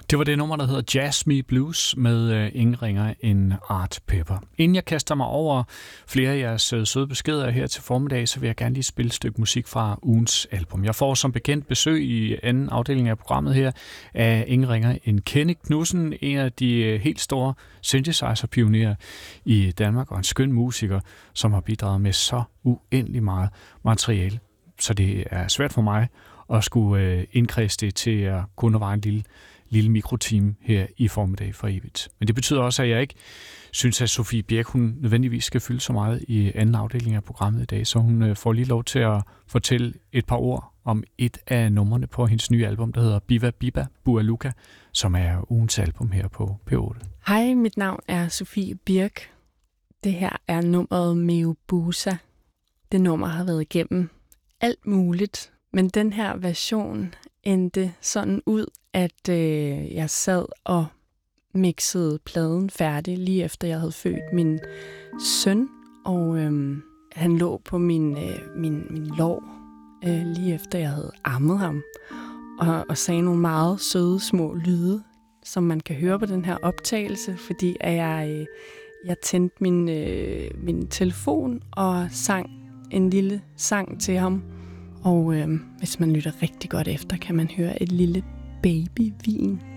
Det var det nummer, der hedder Jazz Me Blues med ingen ringer end Art Pepper. Inden jeg kaster mig over flere af jeres søde beskeder her til formiddag, så vil jeg gerne lige spille et stykke musik fra ugens album. Jeg får som bekendt besøg i anden afdeling af programmet her af ingen ringer end Kenny Knudsen, en af de helt store synthesizer-pionerer i Danmark og en skøn musiker, som har bidraget med så uendelig meget materiale. Så det er svært for mig at skulle indkredse det til at kunne være en lille mikrotime her i formiddag for evigt. Men det betyder også, at jeg ikke synes, at Sofie Birk, hun nødvendigvis skal fylde så meget i anden afdeling af programmet i dag, så hun får lige lov til at fortælle et par ord om et af numrene på hendes nye album, der hedder Biba Biba Bua Luka, som er ugens album her på P8. Hej, mit navn er Sofie Birk. Det her er nummeret Meobusa. Det nummer har været igennem alt muligt, men den her version endte sådan ud, at jeg sad og mixede pladen færdig, lige efter jeg havde født min søn, og han lå på min lår, lige efter jeg havde ammet ham, og sagde nogle meget søde små lyde, som man kan høre på den her optagelse, fordi at jeg tændte min telefon og sang en lille sang til ham. Og hvis man lytter rigtig godt efter, kan man høre et lille babyvin